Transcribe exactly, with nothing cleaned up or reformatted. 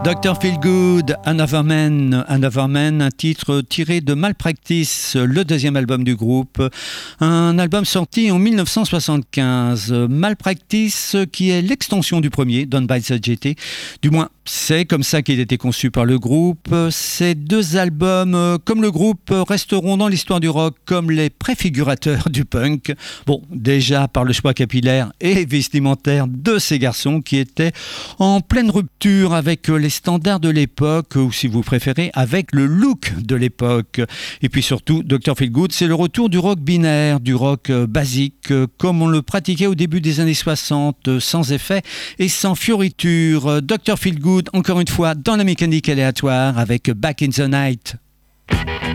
docteur Feelgood, Another Man, Another Man, un titre tiré de Malpractice, le deuxième album du groupe, un album sorti en dix-neuf cent soixante-quinze. Malpractice qui est l'extension du premier, Down by the Jetty, du moins c'est comme ça qu'il a été conçu par le groupe. Ces deux albums, comme le groupe, resteront dans l'histoire du rock comme les préfigurateurs du punk. Bon, déjà par le choix capillaire et vestimentaire de ces garçons qui étaient en pleine rupture avec les standards de l'époque, ou si vous préférez, avec le look de l'époque. Et puis surtout, docteur Feelgood, c'est le retour du rock binaire, du rock basique, comme on le pratiquait au début des années soixante, sans effet et sans fioriture. docteur Feelgood, encore une fois, dans la mécanique aléatoire avec Back in the Night.